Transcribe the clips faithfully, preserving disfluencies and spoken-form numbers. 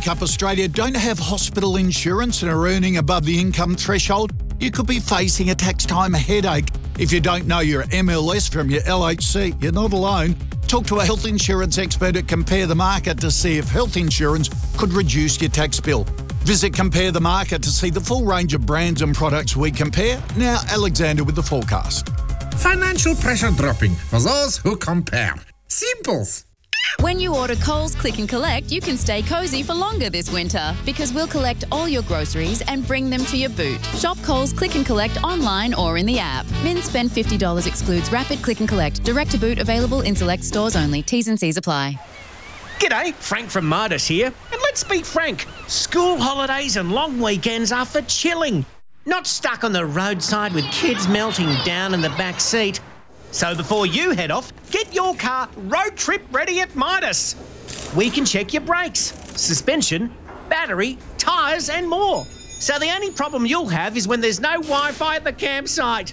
Wake Up Australia don't have hospital insurance and are earning above the income threshold, you could be facing a tax time headache. If you don't know your M L S from your L H C, you're not alone. Talk to a health insurance expert at Compare the Market to see if health insurance could reduce your tax bill. Visit Compare the Market to see the full range of brands and products we compare. Now, Alexander with the forecast. Financial pressure dropping for those who compare. Simples. When you order Coles Click and Collect, you can stay cosy for longer this winter because we'll collect all your groceries and bring them to your boot. Shop Coles Click and Collect online or in the app. Min spend fifty dollars excludes Rapid Click and Collect. Direct to boot available in select stores only. T's and C's apply. G'day, Frank from Midas here. And let's be frank, school holidays and long weekends are for chilling. Not stuck on the roadside with kids melting down in the back seat. So before you head off, get your car road trip ready at Midas. We can check your brakes, suspension, battery, tyres and more. So the only problem you'll have is when there's no Wi-Fi at the campsite.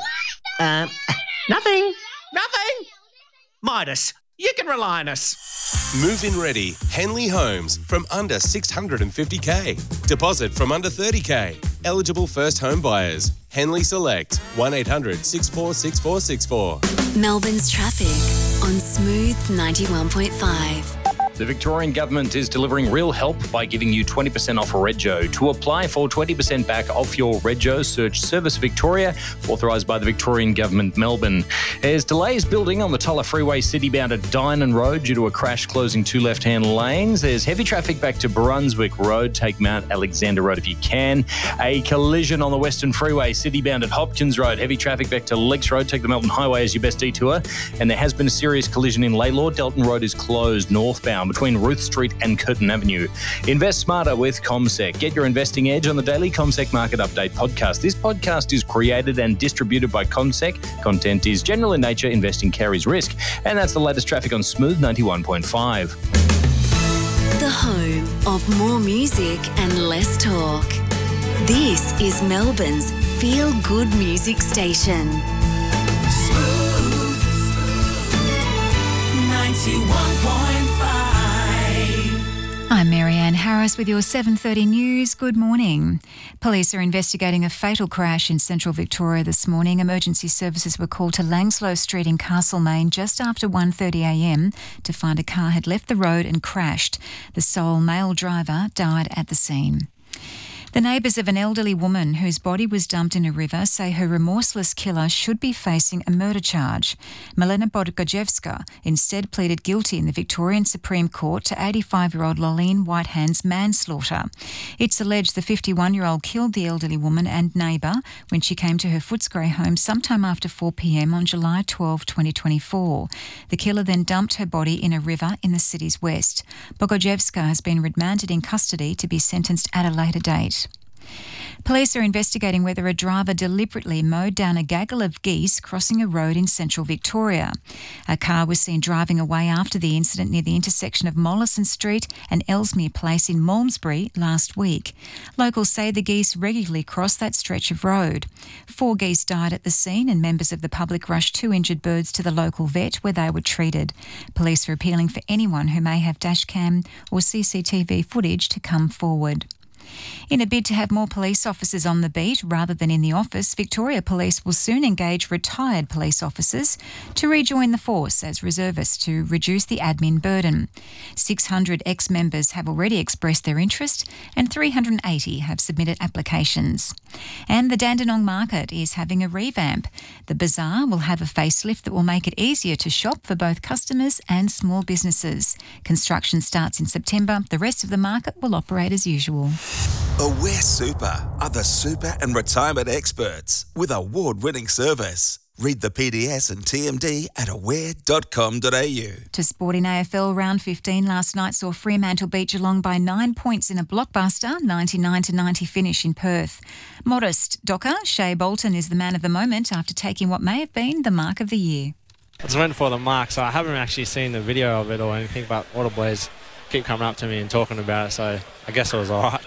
Uh, nothing, nothing. Midas, you can rely on us. Move-in ready, Henley Homes from under six hundred fifty thousand. Deposit from under thirty thousand. Eligible first home buyers. Henley Select, one eight hundred six four six four six four. Melbourne's traffic on Smooth ninety-one point five. The Victorian Government is delivering real help by giving you twenty percent off Rego. To apply for twenty percent back off your Rego, search Service Victoria, authorised by the Victorian Government, Melbourne. There's delays building on the Tulla Freeway city-bound at Dynon Road due to a crash closing two left-hand lanes. There's heavy traffic back to Brunswick Road. Take Mount Alexander Road if you can. A collision on the Western Freeway city-bound at Hopkins Road. Heavy traffic back to Lakes Road. Take the Melbourne Highway as your best detour. And there has been a serious collision in Lalor. Delton Road is closed northbound between Ruth Street and Curtin Avenue. Invest smarter with CommSec. Get your investing edge on the daily CommSec Market Update podcast. This podcast is created and distributed by CommSec. Content is general in nature. Investing carries risk. And that's the latest traffic on Smooth ninety-one point five. The home of more music and less talk. This is Melbourne's feel-good music station. Smooth ninety-one point five. I'm Marianne Harris with your seven thirty news. Good morning. Police are investigating a fatal crash in central Victoria this morning. Emergency services were called to Langslow Street in Castlemaine just after one thirty a m to find a car had left the road and crashed. The sole male driver died at the scene. The neighbours of an elderly woman whose body was dumped in a river say her remorseless killer should be facing a murder charge. Milena Bodgojevska instead pleaded guilty in the Victorian Supreme Court to eighty-five-year-old Lolene Whitehand's manslaughter. It's alleged the fifty-one-year-old killed the elderly woman and neighbour when she came to her Footscray home sometime after four p m on July twelfth, twenty twenty-four. The killer then dumped her body in a river in the city's west. Bodgojevska has been remanded in custody to be sentenced at a later date. Police are investigating whether a driver deliberately mowed down a gaggle of geese crossing a road in central Victoria. A car was seen driving away after the incident near the intersection of Mollison Street and Ellesmere Place in Malmesbury last week. Locals say the geese regularly cross that stretch of road. Four geese died at the scene and members of the public rushed two injured birds to the local vet where they were treated. Police are appealing for anyone who may have dashcam or C C T V footage to come forward. In a bid to have more police officers on the beat rather than in the office, Victoria Police will soon engage retired police officers to rejoin the force as reservists to reduce the admin burden. six hundred ex-members have already expressed their interest and three hundred eighty have submitted applications. And the Dandenong Market is having a revamp. The bazaar will have a facelift that will make it easier to shop for both customers and small businesses. Construction starts in September. The rest of the market will operate as usual. Aware Super are the super and retirement experts with award-winning service. Read the P D S and T M D at aware dot com dot a u. To sport in A F L round fifteen last night saw Fremantle beat Geelong by nine points in a blockbuster ninety-nine to ninety finish in Perth. Modest Docker, Shea Bolton is the man of the moment after taking what may have been the mark of the year. I just went for the mark, so I haven't actually seen the video of it or anything, but Water Boys keep coming up to me and talking about it, so I guess it was all right.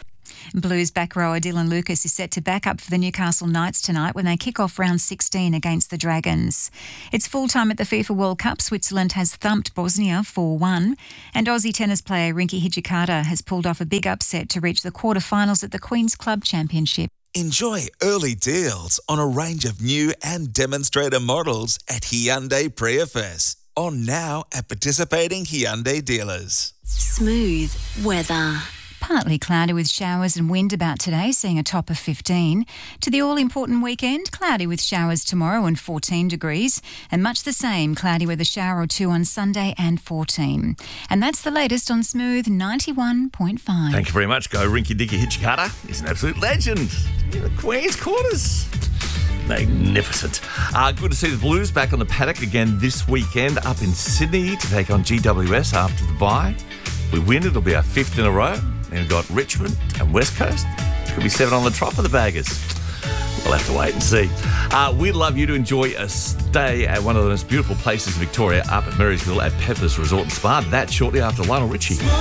Blues back rower Dylan Lucas is set to back up for the Newcastle Knights tonight when they kick off round sixteen against the Dragons. It's full time at the FIFA World Cup. Switzerland has thumped Bosnia four one, and Aussie tennis player Rinky Hijikata has pulled off a big upset to reach the quarterfinals at the Queen's Club Championship. Enjoy early deals on a range of new and demonstrator models at Hyundai Prius. On now at participating Hyundai dealers. Smooth weather. Partly cloudy with showers and wind about today, seeing a top of fifteen. To the all-important weekend, cloudy with showers tomorrow and fourteen degrees, and much the same, cloudy with a shower or two on Sunday and fourteen. And that's the latest on Smooth ninety-one point five. Thank you very much. Go Rinky Dinky Hijikata. He's an absolute legend in the Queen's Quarters. Magnificent. Uh, good to see the Blues back on the paddock again this weekend up in Sydney to take on G W S after the bye. If we win, it'll be our fifth in a row. And we've got Richmond and West Coast. Could be seven on the trot for the Baggers. We'll have to wait and see. Uh, we'd love you to enjoy a stay at one of the most beautiful places in Victoria up at Marysville at Peppers Resort and Spa. That shortly after Lionel Richie.